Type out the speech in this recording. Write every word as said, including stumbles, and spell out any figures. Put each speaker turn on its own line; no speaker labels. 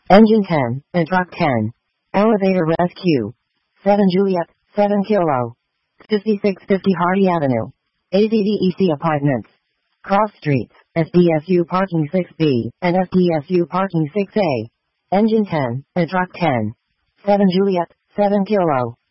Engine ten, and truck ten. Elevator rescue. seven Juliet, seven Kilo. fifty-six fifty Hardy Avenue. A D D E C Apartments. Cross Streets, S D S U Parking six B, and S D S U Parking six A. Engine ten, and truck ten. seven Juliet, seven Kilo.